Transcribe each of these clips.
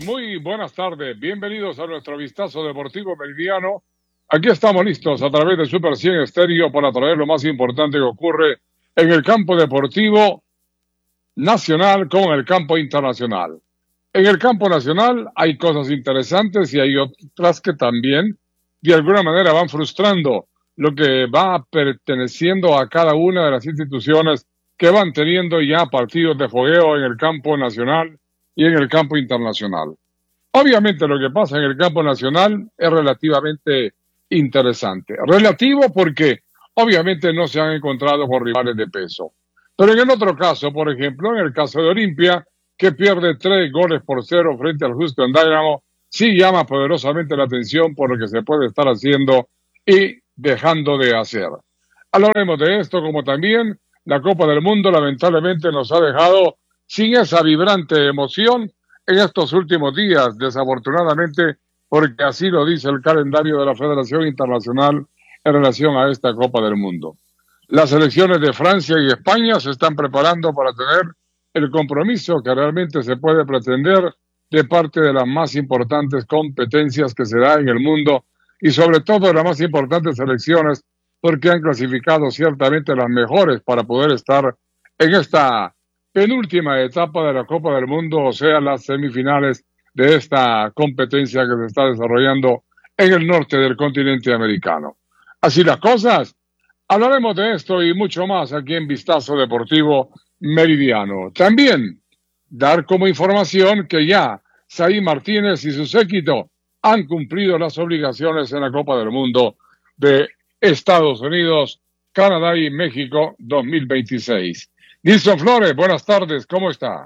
Muy buenas tardes. Bienvenidos a nuestro vistazo deportivo meridiano. Aquí estamos listos a través de Super 100 Estéreo para traer lo más importante que ocurre en el campo deportivo nacional como en el campo internacional. En el campo nacional hay cosas interesantes y hay otras que también de alguna manera van frustrando lo que va perteneciendo a cada una de las instituciones que van teniendo ya partidos de fogueo en el campo nacional y en el campo internacional. Obviamente lo que pasa en el campo nacional es relativamente interesante. Relativo porque obviamente no se han encontrado con rivales de peso. Pero en el otro caso, por ejemplo, en el caso de Olimpia, que pierde 3-0 frente al Houston Dynamo, sí llama poderosamente la atención por lo que se puede estar haciendo y dejando de hacer. Hablaremos de esto, como también la Copa del Mundo lamentablemente nos ha dejado sin esa vibrante emoción en estos últimos días, desafortunadamente, porque así lo dice el calendario de la Federación Internacional en relación a esta Copa del Mundo. Las selecciones de Francia y España se están preparando para tener el compromiso que realmente se puede pretender de parte de las más importantes competencias que se da en el mundo y sobre todo de las más importantes selecciones, porque han clasificado ciertamente las mejores para poder estar en esta penúltima etapa de la Copa del Mundo, o sea, las semifinales de esta competencia que se está desarrollando en el norte del continente americano. Así las cosas, hablaremos de esto y mucho más aquí en Vistazo Deportivo Meridiano. También dar como información que ya Saí Martínez y su séquito han cumplido las obligaciones en la Copa del Mundo de Estados Unidos, Canadá y México 2026. Nilson Flores, buenas tardes, ¿cómo está?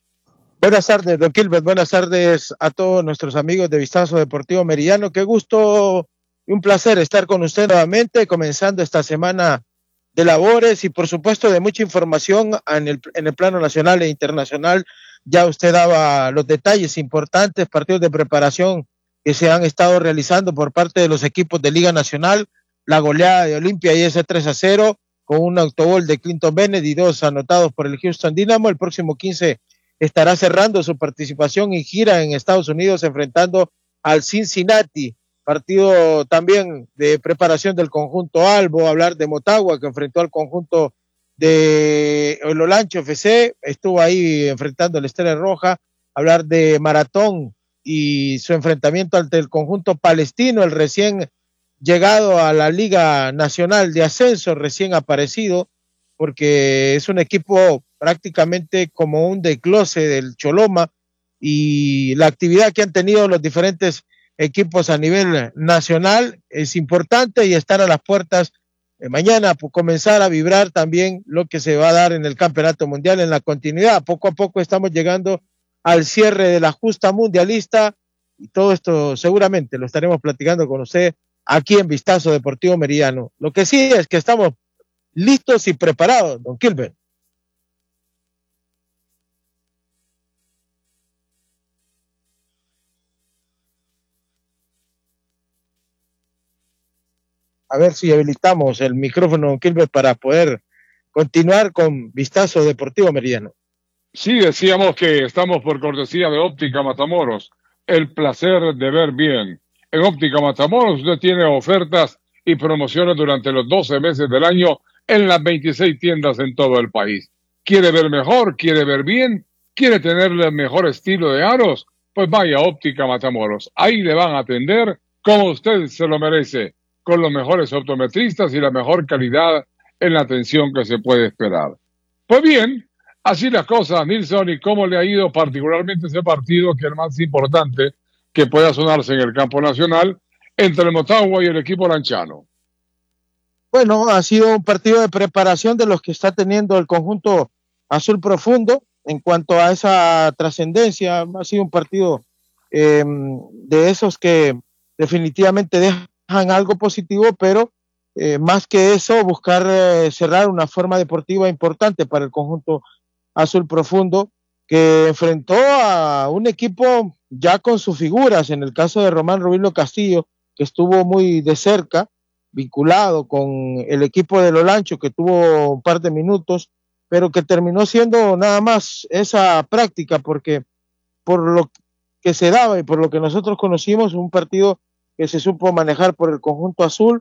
Buenas tardes, don Kilbert, buenas tardes a todos nuestros amigos de Vistazo Deportivo Meridiano. Qué gusto y un placer estar con usted nuevamente, comenzando esta semana de labores y por supuesto de mucha información en el plano nacional e internacional. Ya usted daba los detalles importantes, partidos de preparación que se han estado realizando por parte de los equipos de Liga Nacional, la goleada de Olimpia y ese 3-0 con un autogol de Clinton Bennett y 2 anotados por el Houston Dynamo. El próximo 15 estará cerrando su participación en gira en Estados Unidos enfrentando al Cincinnati, partido también de preparación del conjunto Albo. Hablar de Motagua, que enfrentó al conjunto de el Olancho FC, estuvo ahí enfrentando a la Estrella Roja. Hablar de Maratón y su enfrentamiento ante el conjunto palestino, el recién llegado a la Liga Nacional de Ascenso, recién aparecido, porque es un equipo prácticamente como un desglose del Choloma, y la actividad que han tenido los diferentes equipos a nivel nacional es importante y estar a las puertas mañana por comenzar a vibrar también lo que se va a dar en el Campeonato Mundial en la continuidad. Poco a poco estamos llegando al cierre de la justa mundialista y todo esto seguramente lo estaremos platicando con usted aquí en Vistazo Deportivo Meridiano. Lo que sí es que estamos listos y preparados, don Kilbert. A ver si habilitamos el micrófono, don Kilbert, para poder continuar con Vistazo Deportivo Meridiano. Sí, decíamos que estamos por cortesía de Óptica Matamoros. El placer de ver bien. En Óptica Matamoros usted tiene ofertas y promociones durante los 12 meses del año en las 26 tiendas en todo el país. ¿Quiere ver mejor? ¿Quiere ver bien? ¿Quiere tener el mejor estilo de aros? Pues vaya a Óptica Matamoros. Ahí le van a atender como usted se lo merece, con los mejores optometristas y la mejor calidad en la atención que se puede esperar. Pues bien, así las cosas, Nilson, ¿y cómo le ha ido particularmente ese partido que es el más importante que pueda sonarse en el campo nacional entre el Motagua y el equipo lanchano? Bueno, ha sido un partido de preparación de los que está teniendo el conjunto azul profundo en cuanto a esa trascendencia. Ha sido un partido de esos que definitivamente dejan algo positivo, pero más que eso, buscar cerrar una forma deportiva importante para el conjunto azul profundo, que enfrentó a un equipo ya con sus figuras, en el caso de Román Rubino Castillo, que estuvo muy de cerca, vinculado con el equipo de Olancho, que tuvo un par de minutos, pero que terminó siendo nada más esa práctica, porque por lo que se daba y por lo que nosotros conocimos, un partido que se supo manejar por el conjunto azul,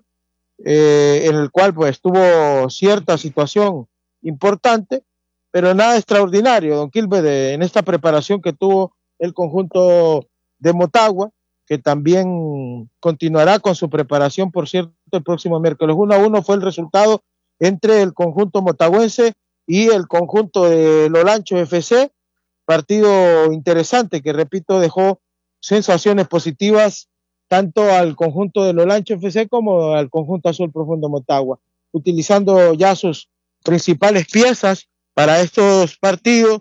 en el cual pues tuvo cierta situación importante, pero nada extraordinario, don Quilmes, en esta preparación que tuvo el conjunto de Motagua, que también continuará con su preparación, por cierto, el próximo miércoles. 1-1 fue el resultado entre el conjunto motahuense y el conjunto de Lolancho FC, partido interesante que, repito, dejó sensaciones positivas tanto al conjunto de Lolancho FC como al conjunto Azul Profundo Motagua, utilizando ya sus principales piezas para estos partidos,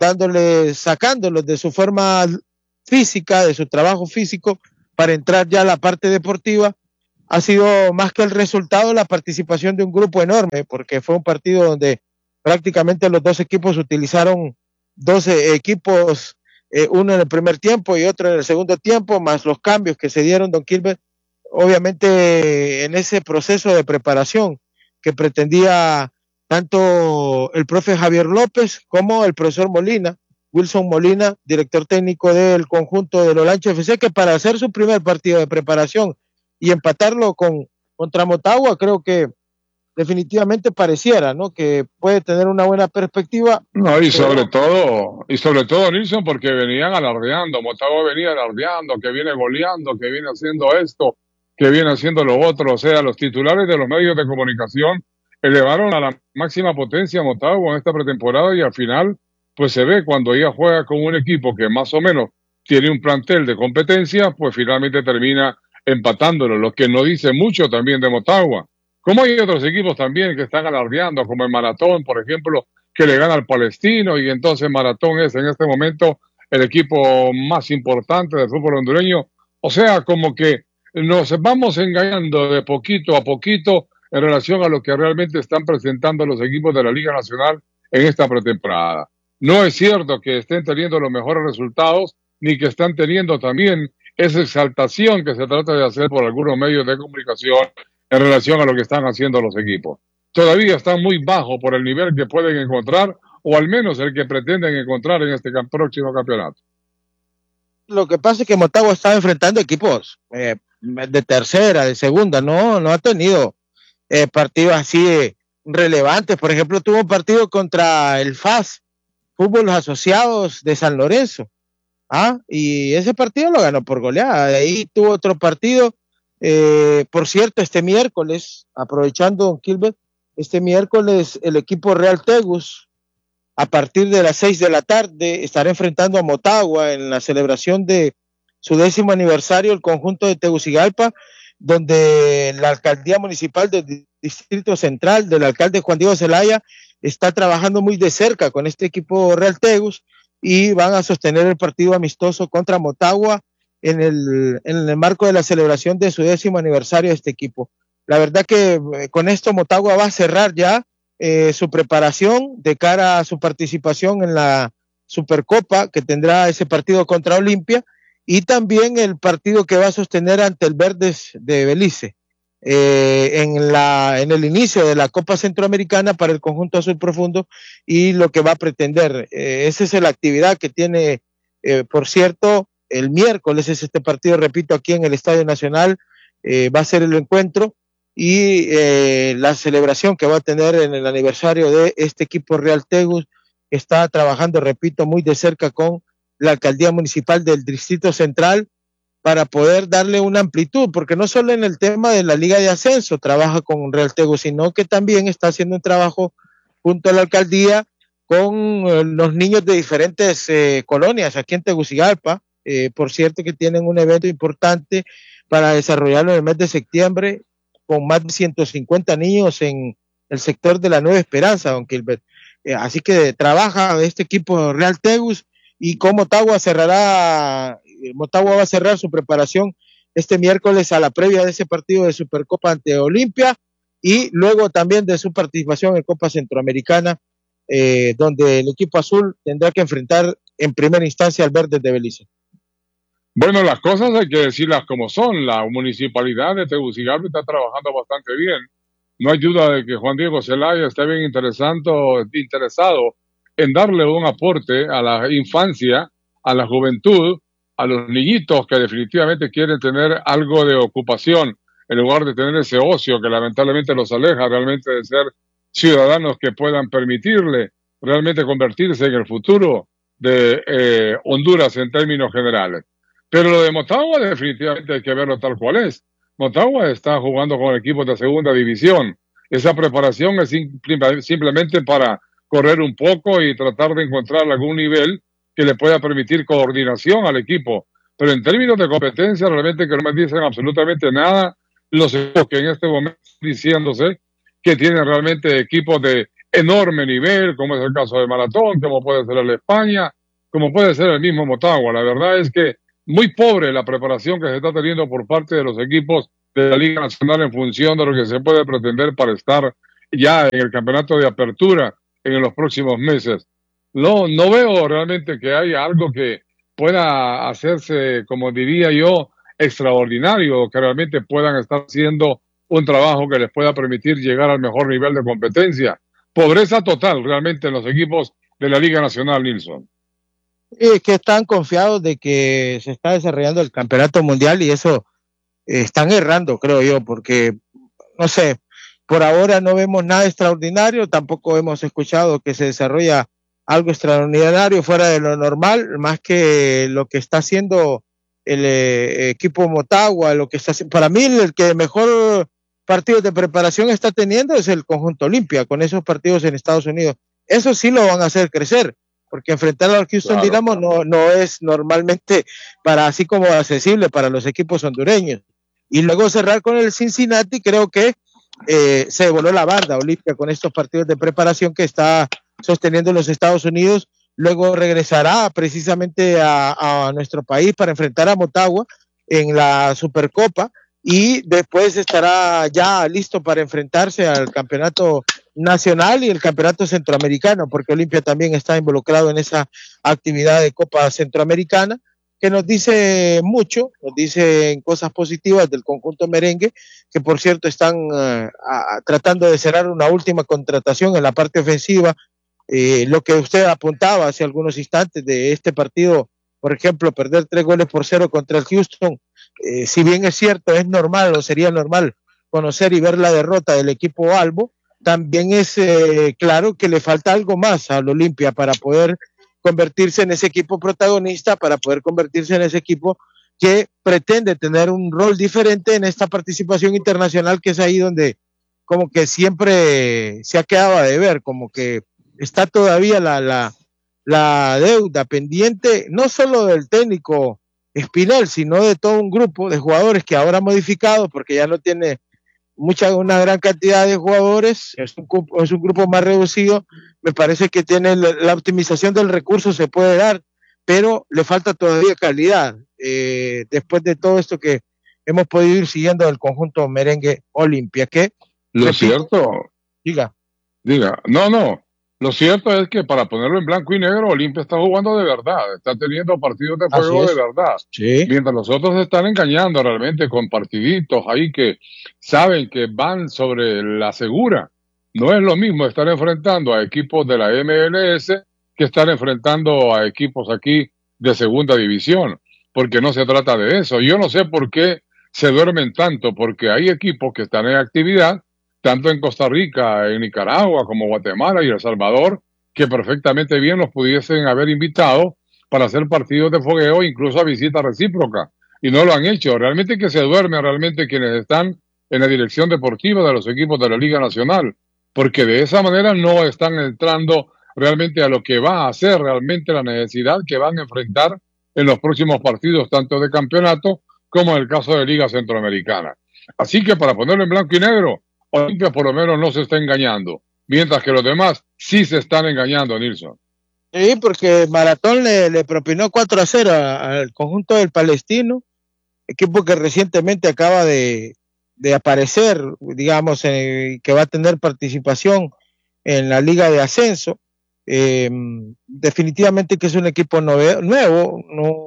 sacándolos de su forma física, de su trabajo físico, para entrar ya a la parte deportiva. Ha sido más que el resultado la participación de un grupo enorme, porque fue un partido donde prácticamente los dos equipos utilizaron 12 equipos, uno en el primer tiempo y otro en el segundo tiempo, más los cambios que se dieron, don Gilbert, obviamente en ese proceso de preparación que pretendía tanto el profe Javier López como el profesor Molina, Wilson Molina, director técnico del conjunto de Lolancho FC, que para hacer su primer partido de preparación y empatarlo contra Motagua, creo que definitivamente pareciera, ¿no?, que puede tener una buena perspectiva. No, y sobre todo, Nilson, porque venían alardeando, Motagua venía alardeando, que viene goleando, que viene haciendo esto, que viene haciendo lo otro. O sea, los titulares de los medios de comunicación elevaron a la máxima potencia a Motagua en esta pretemporada, y al final pues se ve cuando ella juega con un equipo que más o menos tiene un plantel de competencia, pues finalmente termina empatándolo, lo que no dice mucho también de Motagua. Como hay otros equipos también que están alardeando, como el Maratón, por ejemplo, que le gana al Palestino, y entonces Maratón es en este momento el equipo más importante del fútbol hondureño. O sea, como que nos vamos engañando de poquito a poquito en relación a lo que realmente están presentando los equipos de la Liga Nacional en esta pretemporada. No es cierto que estén teniendo los mejores resultados, ni que están teniendo también esa exaltación que se trata de hacer por algunos medios de comunicación en relación a lo que están haciendo los equipos. Todavía están muy bajos por el nivel que pueden encontrar, o al menos el que pretenden encontrar en este próximo campeonato. Lo que pasa es que Motagua está enfrentando equipos de tercera, de segunda, no ha tenido partidos así relevantes. Por ejemplo, tuvo un partido contra el FAS, Fútbol Asociados de San Lorenzo, y ese partido lo ganó por goleada. De ahí tuvo otro partido, por cierto, este miércoles, aprovechando, don Gilbert, este miércoles el equipo Real Tegus, a partir de las 6 de la tarde, estará enfrentando a Motagua en la celebración de su 10º aniversario, el conjunto de Tegucigalpa, donde la alcaldía municipal del Distrito Central, del alcalde Juan Diego Zelaya, está trabajando muy de cerca con este equipo Real Tegus, y van a sostener el partido amistoso contra Motagua en el marco de la celebración de su 10º aniversario de este equipo. La verdad que con esto Motagua va a cerrar ya su preparación de cara a su participación en la Supercopa, que tendrá ese partido contra Olimpia, y también el partido que va a sostener ante el Verdes de Belice en el inicio de la Copa Centroamericana para el conjunto Azul Profundo, y lo que va a pretender. Esa es la actividad que tiene, por cierto, el miércoles es este partido, repito, aquí en el Estadio Nacional, va a ser el encuentro y la celebración que va a tener en el aniversario de este equipo Real Tegus, que está trabajando, repito, muy de cerca con la alcaldía municipal del Distrito Central para poder darle una amplitud, porque no solo en el tema de la Liga de Ascenso trabaja con Real Tegus, sino que también está haciendo un trabajo junto a la alcaldía con los niños de diferentes colonias aquí en Tegucigalpa. Por cierto, que tienen un evento importante para desarrollarlo en el mes de septiembre, con más de 150 niños en el sector de la Nueva Esperanza, don Gilbert. Así que trabaja este equipo Real Tegus, y con Motagua va a cerrar su preparación este miércoles a la previa de ese partido de Supercopa ante Olimpia, y luego también de su participación en Copa Centroamericana, donde el equipo azul tendrá que enfrentar en primera instancia al Verde de Belice. Bueno, las cosas hay que decirlas como son. La municipalidad de Tegucigalpa está trabajando bastante bien. No hay duda de que Juan Diego Zelaya está bien interesado en darle un aporte a la infancia, a la juventud, a los niñitos que definitivamente quieren tener algo de ocupación en lugar de tener ese ocio que lamentablemente los aleja realmente de ser ciudadanos que puedan permitirle realmente convertirse en el futuro de Honduras en términos generales. Pero lo de Motagua definitivamente hay que verlo tal cual es. Motagua está jugando con equipos de segunda división. Esa preparación es simplemente para correr un poco y tratar de encontrar algún nivel que le pueda permitir coordinación al equipo. Pero en términos de competencia, realmente que no me dicen absolutamente nada los equipos que en este momento están diciéndose que tienen realmente equipos de enorme nivel, como es el caso de Maratón, como puede ser el de España, como puede ser el mismo Motagua. La verdad es que muy pobre la preparación que se está teniendo por parte de los equipos de la Liga Nacional en función de lo que se puede pretender para estar ya en el campeonato de apertura en los próximos meses. No veo realmente que haya algo que pueda hacerse, como diría yo, extraordinario, que realmente puedan estar haciendo un trabajo que les pueda permitir llegar al mejor nivel de competencia. Pobreza total realmente en los equipos de la Liga Nacional, Nilson. Es que están confiados de que se está desarrollando el campeonato mundial y eso están errando, creo yo, porque, no sé, por ahora no vemos nada extraordinario, tampoco hemos escuchado que se desarrolla algo extraordinario fuera de lo normal, más que lo que está haciendo el equipo Motagua, lo que está haciendo. Para mí el que mejor partidos de preparación está teniendo es el conjunto Olimpia, con esos partidos en Estados Unidos. Eso sí lo van a hacer crecer, porque enfrentar al Houston Dynamo no es normalmente así como accesible para los equipos hondureños. Y luego cerrar con el Cincinnati, creo que se voló la banda Olimpia con estos partidos de preparación que está sosteniendo los Estados Unidos. Luego regresará precisamente a nuestro país para enfrentar a Motagua en la Supercopa y después estará ya listo para enfrentarse al campeonato nacional y el campeonato centroamericano, porque Olimpia también está involucrado en esa actividad de Copa Centroamericana, que nos dice mucho, nos dicen cosas positivas del conjunto merengue, que por cierto están tratando de cerrar una última contratación en la parte ofensiva. Lo que usted apuntaba hace algunos instantes de este partido, por ejemplo, perder 3-0 contra el Houston, si bien es cierto, es normal o sería normal conocer y ver la derrota del equipo Albo, también es claro que le falta algo más al Olimpia para poder convertirse en ese equipo protagonista, para poder convertirse en ese equipo que pretende tener un rol diferente en esta participación internacional, que es ahí donde como que siempre se ha quedado a deber, como que está todavía la deuda pendiente, no solo del técnico Espinel, sino de todo un grupo de jugadores que ahora ha modificado, porque ya no tiene una gran cantidad de jugadores, es un grupo más reducido. Me parece que tiene la optimización del recurso se puede dar, pero le falta todavía calidad, después de todo esto que hemos podido ir siguiendo del conjunto merengue Olimpia, que lo cierto, diga, no, lo cierto es que para ponerlo en blanco y negro, Olimpia está jugando de verdad, está teniendo partidos de fuego de verdad, sí. Mientras los otros se están engañando realmente con partiditos ahí que saben que van sobre la segura. No es lo mismo estar enfrentando a equipos de la MLS que estar enfrentando a equipos aquí de segunda división, porque no se trata de eso. Yo no sé por qué se duermen tanto, porque hay equipos que están en actividad, tanto en Costa Rica, en Nicaragua, como Guatemala y El Salvador, que perfectamente bien los pudiesen haber invitado para hacer partidos de fogueo, incluso a visita recíproca, y no lo han hecho. Realmente que se duermen realmente quienes están en la dirección deportiva de los equipos de la Liga Nacional, porque de esa manera no están entrando realmente a lo que va a ser realmente la necesidad que van a enfrentar en los próximos partidos, tanto de campeonato como en el caso de Liga Centroamericana. Así que para ponerlo en blanco y negro, Olimpia por lo menos no se está engañando, mientras que los demás sí se están engañando, Nilson. Sí, porque Maratón le propinó 4-0 al conjunto del Palestino, equipo que recientemente acaba de aparecer, digamos, que va a tener participación en la Liga de Ascenso. Definitivamente que es un equipo nuevo,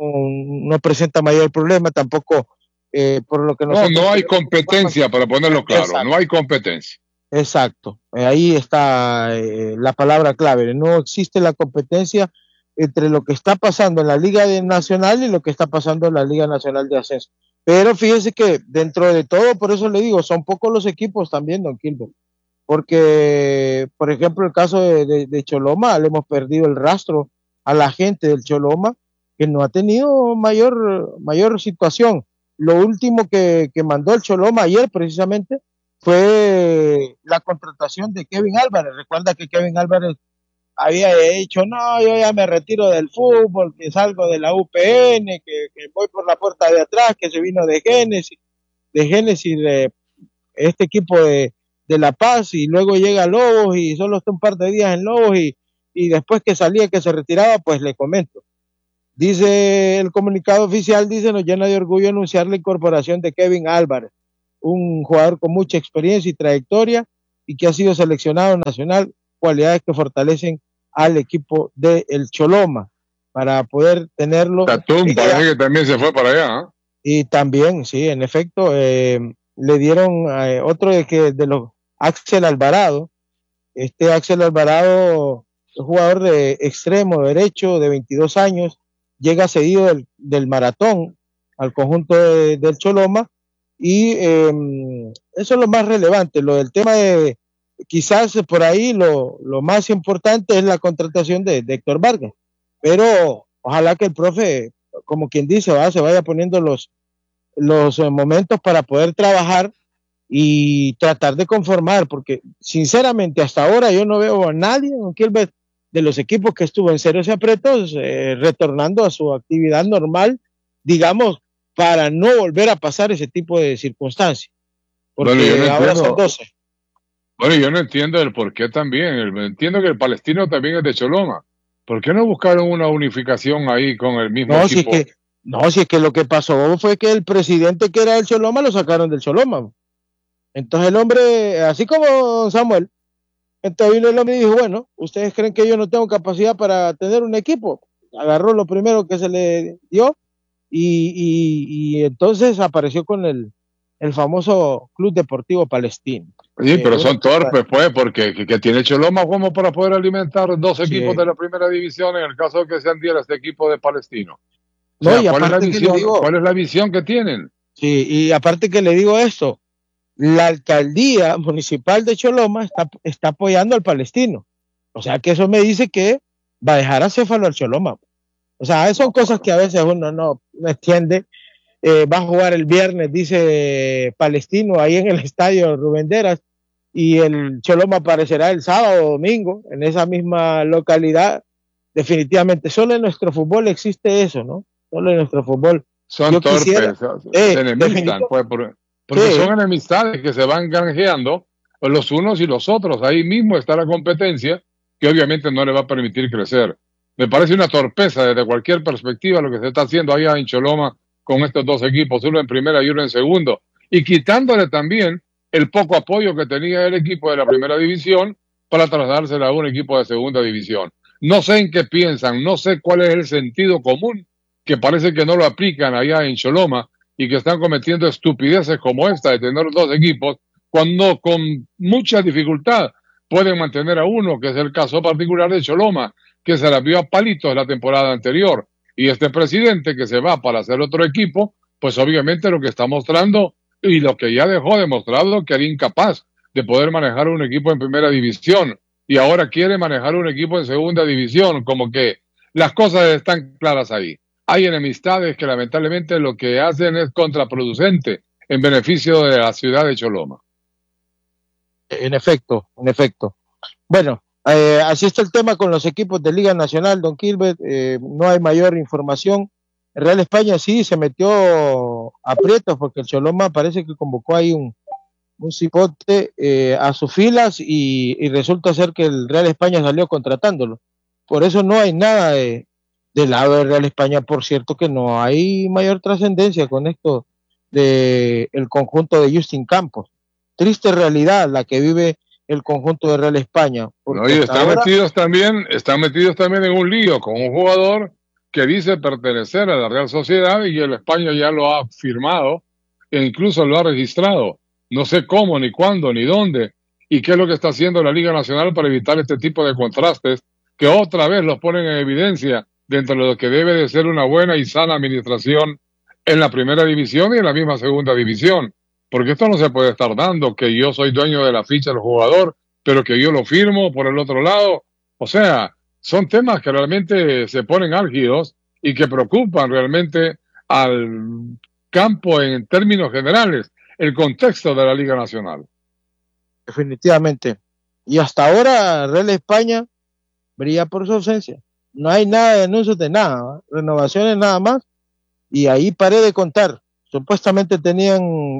no presenta mayor problema, tampoco por lo que no hay competencia, para ponerlo claro. Exacto. No hay competencia. Exacto, ahí está la palabra clave, no existe la competencia entre lo que está pasando en la Liga Nacional y lo que está pasando en la Liga Nacional de Ascenso. Pero fíjese que dentro de todo, por eso le digo, son pocos los equipos también, don Kilber, porque, por ejemplo, el caso de Choloma, le hemos perdido el rastro a la gente del Choloma, que no ha tenido mayor situación. Lo último que mandó el Choloma ayer, precisamente, fue la contratación de Kevin Álvarez. Recuerda que Kevin Álvarez había dicho, no, yo ya me retiro del fútbol, que salgo de la UPN, que voy por la puerta de atrás, que se vino de Génesis, de este equipo de La Paz, y luego llega a Lobos y solo está un par de días en Lobos, y después que salía, que se retiraba, pues le comento. Dice el comunicado oficial, dice, nos llena de orgullo anunciar la incorporación de Kevin Álvarez, un jugador con mucha experiencia y trayectoria y que ha sido seleccionado nacional, cualidades que fortalecen al equipo del Choloma para poder tenerlo. Tatum parece que también se fue para allá, ¿eh? Y también, sí, en efecto, le dieron otro de los Axel Alvarado. Axel Alvarado, jugador de extremo derecho de 22 años, llega cedido del Maratón al conjunto del Choloma, y eso es lo más relevante. Lo del tema de, quizás por ahí lo más importante es la contratación de Héctor Vargas, pero ojalá que el profe, como quien dice, se vaya poniendo los momentos para poder trabajar y tratar de conformar, porque sinceramente hasta ahora yo no veo a nadie de los equipos que estuvo en serios aprietos retornando a su actividad normal, digamos, para no volver a pasar ese tipo de circunstancias, porque bueno, ahora son 12. Bueno, yo no entiendo el por qué también. Entiendo que el palestino también es de Choloma. ¿Por qué no buscaron una unificación ahí con el mismo equipo? Si es que lo que pasó fue que el presidente que era del Choloma lo sacaron del Choloma. Entonces el hombre, así como Samuel, entonces vino el hombre y dijo, bueno, ¿ustedes creen que yo no tengo capacidad para tener un equipo? Agarró lo primero que se le dio y entonces apareció con el famoso Club Deportivo Palestino. Sí, pero son torpes, pues, porque que tiene Choloma como para poder alimentar dos equipos de la primera división en el caso de que se andiera este equipo de Palestino. O sea, ¿cuál es la visión que tienen? Sí, y aparte que le digo esto, la alcaldía municipal de Choloma está apoyando al Palestino. O sea, que eso me dice que va a dejar acéfalo al Choloma. O sea, son cosas que a veces uno no entiende. Va a jugar el viernes, dice Palestino, ahí en el estadio Rubén Deras, y el Choloma aparecerá el sábado o domingo en esa misma localidad. Definitivamente, solo en nuestro fútbol existe eso, ¿no? Solo en nuestro fútbol. Son torpes, se enemistan, pues, porque son enemistades que se van granjeando los unos y los otros. Ahí mismo está la competencia, que obviamente no le va a permitir crecer. Me parece una torpeza desde cualquier perspectiva lo que se está haciendo allá en Choloma con estos dos equipos, uno en primera y uno en segundo, y quitándole también el poco apoyo que tenía el equipo de la primera división para trasladársela a un equipo de segunda división. No sé en qué piensan, no sé cuál es el sentido común, que parece que no lo aplican allá en Choloma y que están cometiendo estupideces como esta de tener dos equipos, cuando con mucha dificultad pueden mantener a uno, que es el caso particular de Choloma, que se la vio a palitos la temporada anterior. Y este presidente que se va para hacer otro equipo, pues obviamente lo que está mostrando y lo que ya dejó demostrado que era incapaz de poder manejar un equipo en primera división y ahora quiere manejar un equipo en segunda división, como que las cosas están claras ahí. Hay enemistades que lamentablemente lo que hacen es contraproducente en beneficio de la ciudad de Choloma. En efecto. Bueno, así está el tema con los equipos de Liga Nacional, don Kilbert. No hay mayor información. El Real España sí se metió aprietos porque el Choloma parece que convocó ahí un cipote a sus filas y resulta ser que el Real España salió contratándolo. Por eso no hay nada del lado del Real España. Por cierto que no hay mayor trascendencia con esto del conjunto de Justin Campos. Triste realidad la que vive el conjunto de Real España. No, y están metidos también en un lío con un jugador que dice pertenecer a la Real Sociedad y el España ya lo ha firmado e incluso lo ha registrado. No sé cómo, ni cuándo, ni dónde, y qué es lo que está haciendo la Liga Nacional para evitar este tipo de contrastes que otra vez los ponen en evidencia dentro de lo que debe de ser una buena y sana administración en la primera división y en la misma segunda división. Porque esto no se puede estar dando, que yo soy dueño de la ficha del jugador, pero que yo lo firmo por el otro lado. O sea, son temas que realmente se ponen álgidos y que preocupan realmente al campo en términos generales, el contexto de la Liga Nacional. Definitivamente. Y hasta ahora Real España brilla por su ausencia. No hay nada de anuncios de nada, ¿va? Renovaciones nada más. Y ahí paré de contar. Supuestamente tenían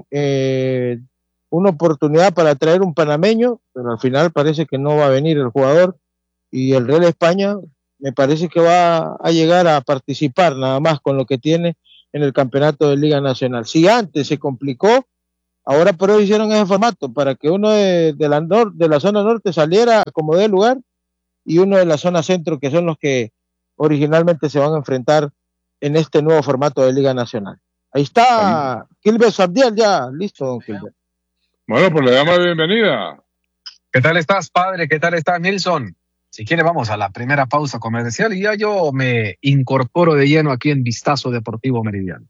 una oportunidad para traer un panameño, pero al final parece que no va a venir el jugador. Y el Real España me parece que va a llegar a participar nada más con lo que tiene en el campeonato de Liga Nacional. Si antes se complicó, ahora por hoy hicieron ese formato para que uno de la zona norte saliera como de lugar y uno de la zona centro, que son los que originalmente se van a enfrentar en este nuevo formato de Liga Nacional. Ahí está Gilbert Sabdiel, ya listo, don Gilbert. Bueno, pues le damos la bienvenida. ¿Qué tal estás, padre? ¿Qué tal estás, Nilson? Si quiere, vamos a la primera pausa comercial y ya yo me incorporo de lleno aquí en Vistazo Deportivo Meridiano.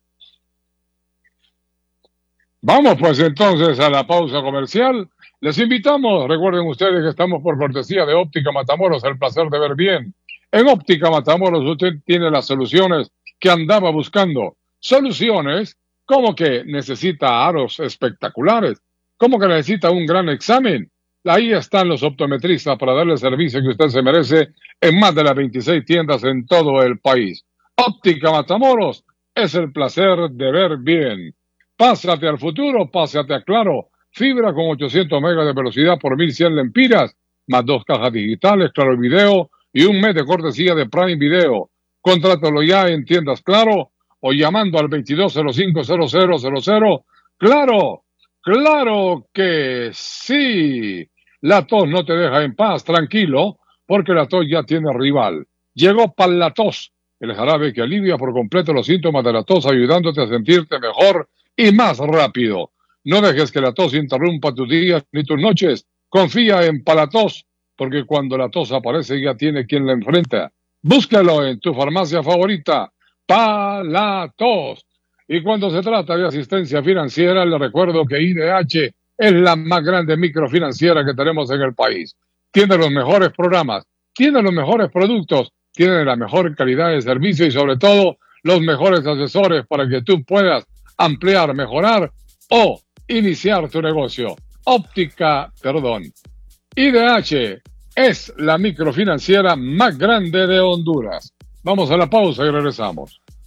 Vamos pues entonces a la pausa comercial. Les invitamos, recuerden ustedes que estamos por cortesía de Óptica Matamoros, el placer de ver bien. En Óptica Matamoros usted tiene las soluciones que andaba buscando. Soluciones como que necesita aros espectaculares, como que necesita un gran examen. Ahí están los optometristas para darle el servicio que usted se merece en más de las 26 tiendas en todo el país. Óptica Matamoros es el placer de ver bien. Pásate al futuro, pásate a Claro. Fibra con 800 megas de velocidad por 1100 lempiras, más 2 cajas digitales, Claro Video y un mes de cortesía de Prime Video. Contrátalo ya en tiendas Claro o llamando al 22050000. ¡Claro! ¡Claro que sí! La tos no te deja en paz, tranquilo, porque la tos ya tiene rival. Llegó Palatos, el jarabe que alivia por completo los síntomas de la tos, ayudándote a sentirte mejor y más rápido. No dejes que la tos interrumpa tus días ni tus noches. Confía en Palatos, porque cuando la tos aparece ya tiene quien la enfrenta. Búscalo en tu farmacia favorita. Palatos. Y cuando se trata de asistencia financiera, le recuerdo que IDH es la más grande microfinanciera que tenemos en el país. Tiene los mejores programas, tiene los mejores productos, tiene la mejor calidad de servicio y sobre todo los mejores asesores para que tú puedas ampliar, mejorar o iniciar tu negocio. IDH es la microfinanciera más grande de Honduras. Vamos a la pausa y regresamos.